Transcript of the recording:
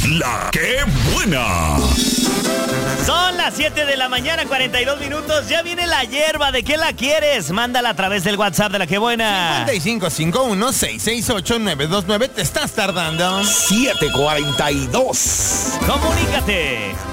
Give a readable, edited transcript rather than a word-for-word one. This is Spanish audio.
La que buena. Son las 7 de la mañana, 42 minutos. Ya viene la hierba. ¿De qué la quieres? Mándala a través del WhatsApp de La que buena. 5551-668-929. Te estás tardando. 7:42. Comunícate.